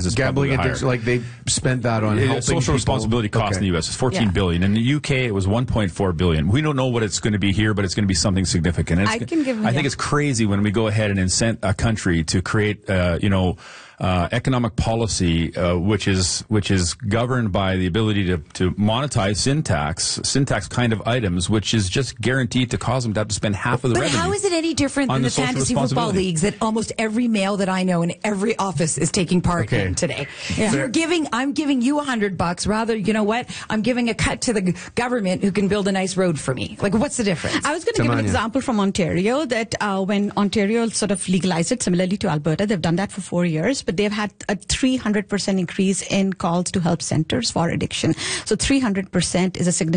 is gambling probably addiction. higher. Like they spent that on helping social people. responsibility cost in the U.S. is $14 billion. In the UK, it was $1.4 billion. We don't know what it's going to be here, but it's going to be something significant. I think it's crazy when we go ahead and incent a country to create, economic policy, which is governed by the ability to monetize syntax kind of items, which is just guaranteed to cause them to have to spend half of the revenue. But how is it any different than the fantasy football leagues that almost every male that I know in every office is taking part in today? Yeah. I'm giving you $100. Rather, you know what? I'm giving a cut to the government who can build a nice road for me. Like, what's the difference? I was going to give an example from Ontario that when Ontario sort of legalized it, similarly to Alberta, they've done that for 4 years, but they've had a 300% increase in calls to help centers for addiction. So 300% is a significant